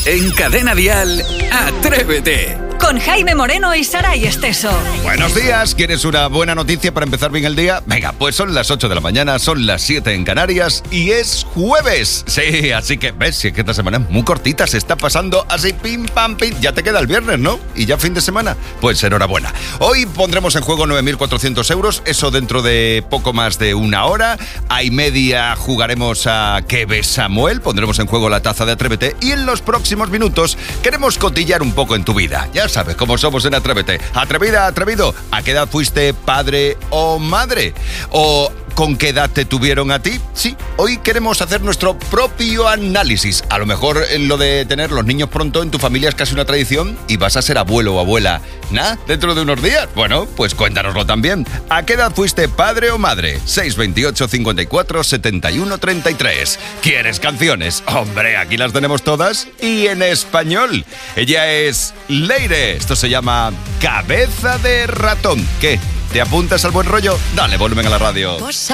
En Cadena Dial, Atrévete. Con Jaime Moreno y Saray Esteso. Buenos días, ¿quieres una buena noticia para empezar bien el día? Venga, pues son las 8 de la mañana, son las 7 en Canarias y es jueves. Sí, así que ves, si es que esta semana es muy cortita, se está pasando así pim pam pim. Ya te queda el viernes, ¿no? Y ya fin de semana. Pues enhorabuena. Hoy pondremos en juego 9.400 euros, eso dentro de poco más de una hora. A y media jugaremos a ¿Qué ves, Samuel? Pondremos en juego la taza de Atrévete y en los próximos minutos queremos cotillar un poco en tu vida. Ya sabes cómo somos en Atrévete. Atrevida, atrevido. ¿A qué edad fuiste padre o madre? ¿O con qué edad te tuvieron a ti? Sí, hoy queremos hacer nuestro propio análisis. A lo mejor lo de tener los niños pronto en tu familia es casi una tradición y vas a ser abuelo o abuela. ¿Nah? ¿Dentro de unos días? Bueno, pues cuéntanoslo también. ¿A qué edad fuiste padre o madre? 628 54 71 33. ¿Quieres canciones? Hombre, aquí las tenemos todas y en español. Ella es Leire. Esto se llama Cabeza de Ratón. ¿Qué? ¿Te apuntas al buen rollo? Dale volumen a la radio.